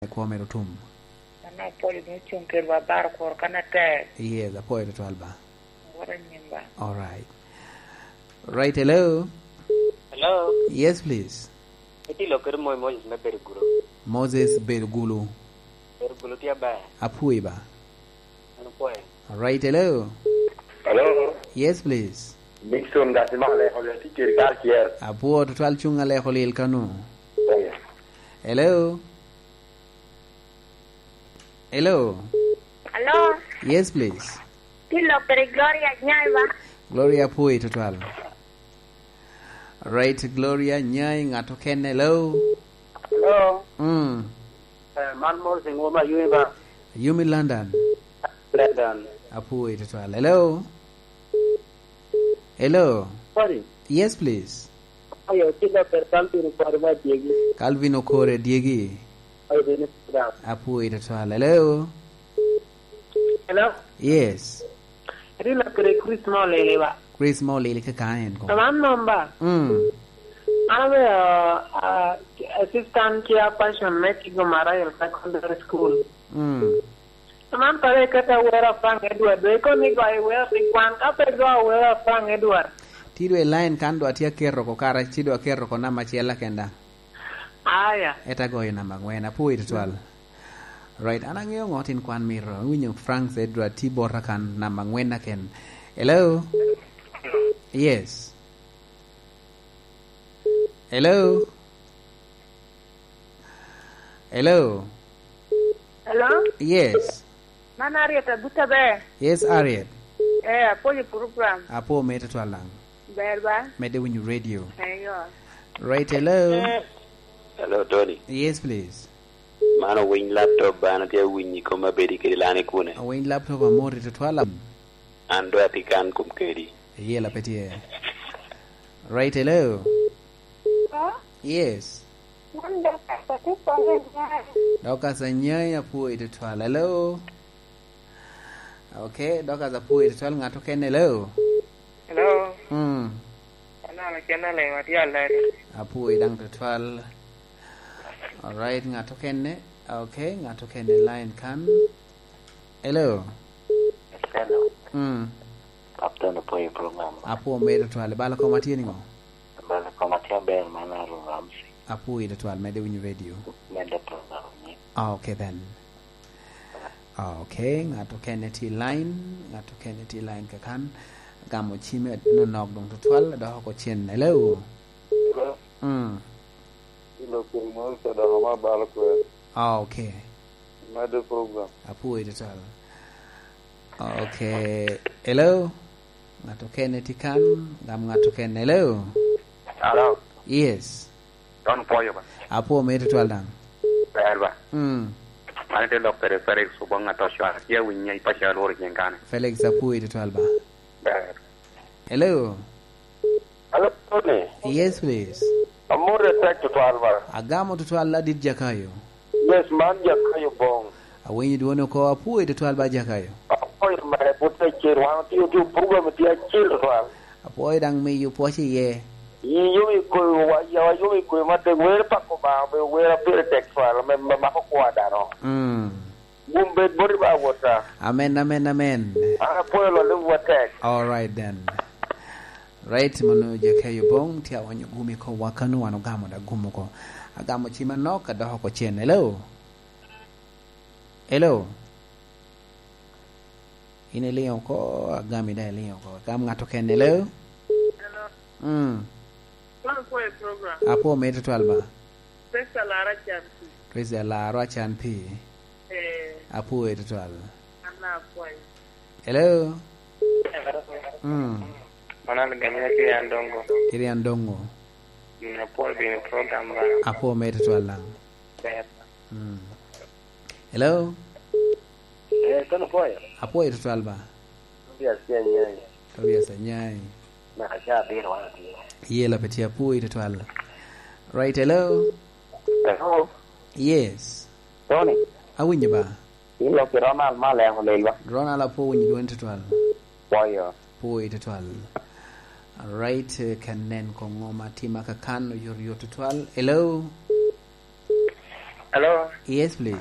Kwame Rotum. Ana poli ni chunker ba bar kor kana te. Yes, the poet to Alba. Wara nyimba. All right. Right, hello. Hello. Yes, please. Iti loker moy Moses na Bergulu. Moses Bergulu. Bergulu tia ba. Apuiba. Ano poe. All right, hello. Hello. Yes, please. Nixon gasima le hole tikir kar kier. Apuo to twal chunga le holil kanu. Oye. Hello. Hello. Hello. Yes, please. Tilo per Gloria Nyaiba. Gloria Pui to twal. All right, Gloria Nyai ngatoken hello. Hello. Man more sing oma yuiba. Yumi London. London. Apui to twal. Hello. Hello. Sorry. Yes, please. Ayo tilo per Calvin Korba Diegi. Calvin Okore Diegi. Ayo dene program. Apui to twal. Hello. Hello. Yes. Tilo per Christmas lelewa. Chris Molly ka kain ko. Taman nomba. Ave assistant kia passion making Mara secondary school. Taman pare kata wera Frank Edward. Eko ni go wera pikwan ka pe go wera Frank Edward. Tido e line kando atia kerro ko kara tido kerro ko nama chiela kenda. Aya. Eta go ina mangwena pui twal. Right, anangyo ngotin kwan miro. Winyo Frank Edward Tibora kan na mangwena ken. Hello. Yes. Hello. Hello. Hello. Yes. Mana Arieta Butabe. Yes, Ariet. Poli program. Apo meta twalang. Berba. Mede winyo radio. Ayo. Right, hello. Hello Tony. Yes, please. Mano win laptop bana dia win ko mabedi ke lani kune. A win laptop amore to twala. Ando atikan kum kedi. Yela petie. Right, hello. Yes. Doka sanyai apu ito twala. Hello. Okay, doka za pu ito twala ngato ken hello. Hello. Ana la kena le watia le. Apu idang to twala. All right, ngato ken. Okay, ngato ken line kan. Hello. Hello. After the play program. Apu made to twala bala ko matini ngo. Bala ko matia ben mana Ramsey. Apu ito twala mede winyo radio. Mede program ni. Okay then. Okay, ngato Kennedy line ka kan gamo chime no nok dong to twal da ko chen hello. Ilo ko mo sa da ma bala ko. Okay. Mede program. Apu ito twala. Okay. Hello. Ngato Kennedy kan gam ngato ken hello. Hello. Yes. Don poyo ba. Apu me ito twala. Berba. Mane de doctor Felix subanga to shwa ya winya ipasha lor nyenkane. Felix apu ito twala ba. Ber. Hello. Hello Tony. Yes, please. Amore tek to twalba. Agamo to twala dit jakayo. Yes, man jakayo bong. Awenyi duono ko apu ito twala jakayo. Apoy mare putte chirwa ti tu program ti chirwa. Apoy dang me yu pochi ye. Yumi ko yumi ko mate wer pa ko ba be wer pere tek twala me ma ko kwada no. Bumbe bori ba wota. Amen. Apoy lo le wotek. All right then. Right manu jakayo bong ti awanyo gumi ko wakanu wano gamo da gumo ko. Agamo chima no kada ko chen. Hello. Ine leo ko agami da leo ko. Gam ngato ken hello. Hello. One for a program. Apo me to twalba. Pesa Lara Champi. Praise la ro champi. Apo e to twal. Ana point. Hello. Mana nganya ki andongo. Kiri andongo. Na pol bi program ba. Apo me to twala. Hello. Kono poyo. Apo e to twalba. Dia sia nyai. Tabia sanyai. Na sha bi ro ati. Yela petia pu ito twala. Right, hello. Hello. Yes. Tony. Awinyi ba. Ilo ki Ronald male ho lelwa. Ronald apo winyi duon to twala. Poyo. Pu ito twala. All right, kanen ko ngoma tima ka kan yor to twala. Hello. Hello? Yes, please.